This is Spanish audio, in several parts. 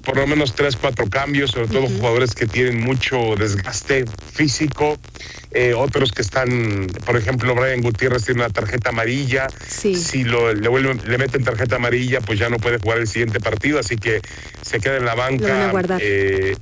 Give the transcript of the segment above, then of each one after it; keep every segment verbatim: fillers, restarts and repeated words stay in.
por lo menos tres, cuatro cambios, sobre todo uh-huh. jugadores que tienen mucho desgaste físico, eh, otros que están, por ejemplo, Brian Gutiérrez tiene una tarjeta amarilla, sí. si lo, le, vuelven, le meten tarjeta amarilla, pues ya no puede jugar el siguiente partido, así que se queda en la banca. Lo van a guardar. Eh,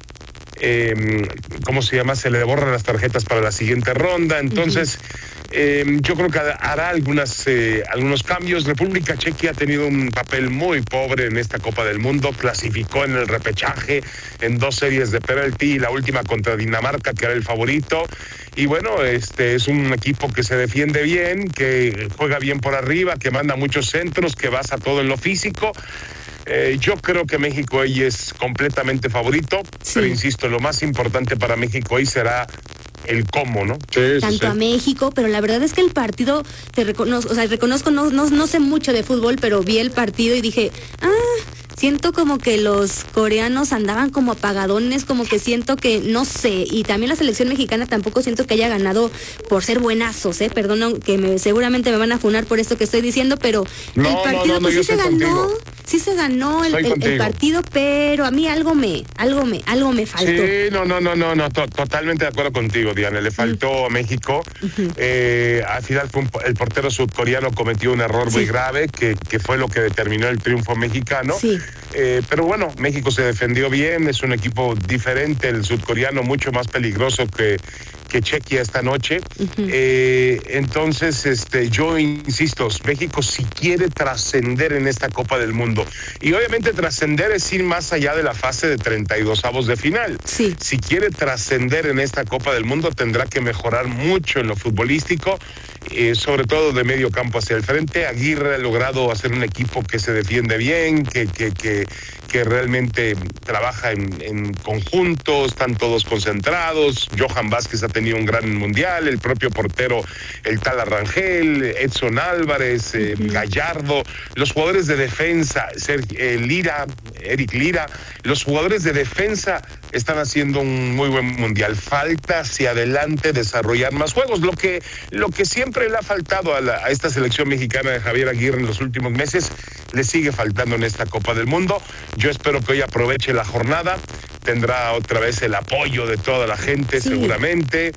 eh, ¿Cómo se llama? Se le borran las tarjetas para la siguiente ronda, entonces... Uh-huh. Eh, yo creo que hará algunas, eh, algunos cambios. República Checa ha tenido un papel muy pobre en esta Copa del Mundo, clasificó en el repechaje en dos series de penalti, la última contra Dinamarca, que era el favorito, y bueno, este es un equipo que se defiende bien, que juega bien por arriba, que manda muchos centros, que basa todo en lo físico. Eh, yo creo que México hoy es completamente favorito, sí. pero insisto, lo más importante para México hoy será el cómo, ¿no? Sí, Tanto sí. a México, pero la verdad es que el partido, te reconozco, o sea, reconozco, no, no, no sé mucho de fútbol, pero vi el partido y dije, ah, siento como que los coreanos andaban como apagadones, como que siento que, no sé, y también la selección mexicana tampoco siento que haya ganado por ser buenazos, eh, perdón, que me, seguramente me van a funar por esto que estoy diciendo, pero no, el partido no, no, pues no, sí se ganó, contigo. sí se ganó el, el, el partido, pero a mí algo me, algo me, algo me faltó. Sí, no, no, no, no, no, to- totalmente de acuerdo contigo, Diana, le faltó uh-huh. a México, uh-huh. eh, al final fue un, el portero sudcoreano cometió un error sí. muy grave, que, que fue lo que determinó el triunfo mexicano, sí. eh, pero bueno, México se defendió bien, es un equipo diferente, el sudcoreano mucho más peligroso que que Chequia esta noche. Uh-huh. Eh, entonces, este, yo insisto, México si quiere trascender en esta Copa del Mundo, y obviamente trascender es ir más allá de la fase de treinta y dos avos de final. Sí. Si quiere trascender en esta Copa del Mundo, tendrá que mejorar mucho en lo futbolístico, eh, sobre todo de medio campo hacia el frente. Aguirre ha logrado hacer un equipo que se defiende bien, que, que, que, que realmente trabaja en, en conjunto, están todos concentrados. Johan Vázquez ha tenido un gran mundial, el propio portero, el tal Arrangel, Edson Álvarez, eh, uh-huh. Gallardo, los jugadores de defensa, Sergio, eh, Lira, Eric Lira, los jugadores de defensa están haciendo un muy buen mundial. Falta hacia adelante desarrollar más juegos, lo que, lo que siempre le ha faltado a, la, a esta selección mexicana de Javier Aguirre en los últimos meses, le sigue faltando en esta Copa del Mundo. Yo espero que hoy aproveche la jornada, tendrá otra vez el apoyo de toda la gente, sí. seguramente,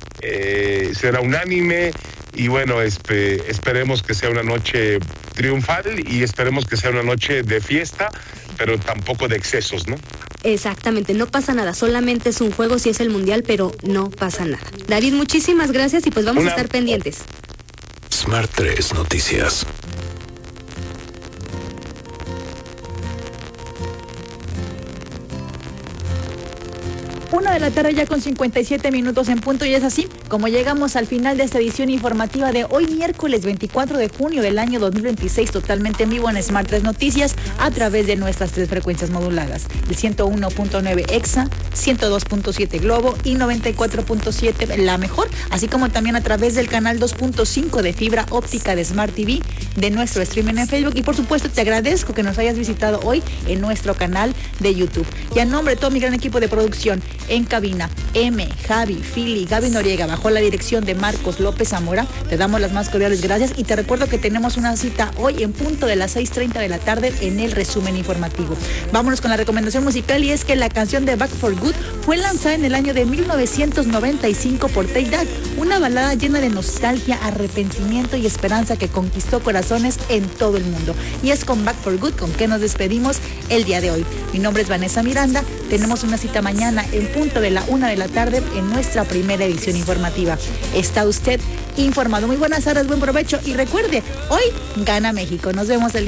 eh, será unánime, y bueno, espe- esperemos que sea una noche triunfal y esperemos que sea una noche de fiesta, pero tampoco de excesos, ¿no? Exactamente, no pasa nada, solamente es un juego si es el mundial, pero no pasa nada. David, muchísimas gracias y pues vamos una... a estar pendientes. Smart tres Noticias. Una de la tarde ya con cincuenta y siete minutos en punto, y es así como llegamos al final de esta edición informativa de hoy miércoles veinticuatro de junio del año dos mil veintiséis, totalmente en vivo en Smart tres Noticias a través de nuestras tres frecuencias moduladas, el ciento uno punto nueve Exa, ciento dos punto siete Globo y noventa y cuatro punto siete La Mejor, así como también a través del canal dos punto cinco de fibra óptica de Smart T V, de nuestro streaming en Facebook, y por supuesto te agradezco que nos hayas visitado hoy en nuestro canal de YouTube. Y a nombre de todo mi gran equipo de producción, en cabina, M, Javi, Fili, Gaby Noriega, bajo la dirección de Marcos López Zamora, te damos las más cordiales gracias y te recuerdo que tenemos una cita hoy en punto de las seis treinta de la tarde en el resumen informativo. Vámonos con la recomendación musical, y es que la canción de Back for Good fue lanzada en el año de mil novecientos noventa y cinco por Take That, una balada llena de nostalgia, arrepentimiento y esperanza que conquistó corazones en todo el mundo. Y es con Back for Good con que nos despedimos el día de hoy. Mi nombre es Vanessa Miranda, tenemos una cita mañana en punto de la una de la tarde en nuestra primera edición informativa. Está usted informado. Muy buenas tardes, buen provecho y recuerde, hoy gana México. Nos vemos el día